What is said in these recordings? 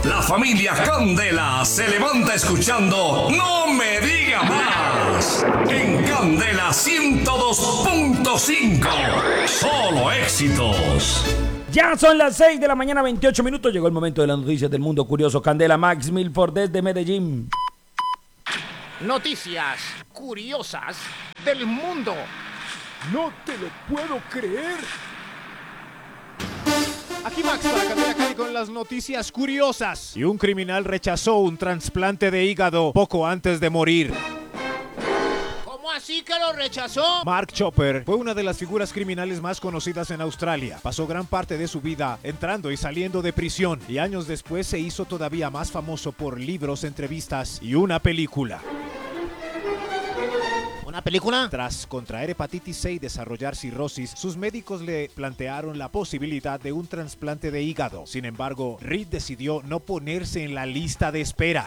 La familia Candela se levanta escuchando No Me Diga Más en Candela 102.5. Solo éxitos. Ya son las 6 de la mañana, 28 minutos. Llegó el momento de las noticias del mundo curioso. Candela, Max Milford desde Medellín. Noticias curiosas del mundo. No te lo puedo creer. Aquí Max para Candela Cali con las noticias curiosas. Y un criminal rechazó un trasplante de hígado poco antes de morir. ¿Cómo así que lo rechazó? Mark Chopper fue una de las figuras criminales más conocidas en Australia. Pasó gran parte de su vida entrando y saliendo de prisión y años después se hizo todavía más famoso por libros, entrevistas y una película. ¿Una película? Tras contraer hepatitis C y desarrollar cirrosis, sus médicos le plantearon la posibilidad de un trasplante de hígado. Sin embargo, Reed decidió no ponerse en la lista de espera.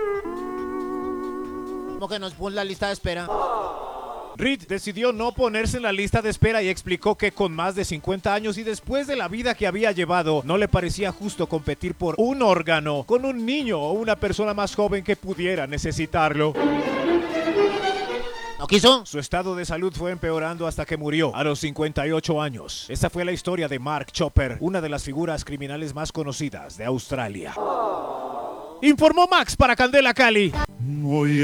¿Cómo que nos pone la lista de espera? Reed decidió no ponerse en la lista de espera y explicó que con más de 50 años y después de la vida que había llevado, no le parecía justo competir por un órgano con un niño o una persona más joven que pudiera necesitarlo. ¿No quiso? Su estado de salud fue empeorando hasta que murió a los 58 años. Esta fue la historia de Mark Chopper, una de las figuras criminales más conocidas de Australia. Informó Max para Candela Cali.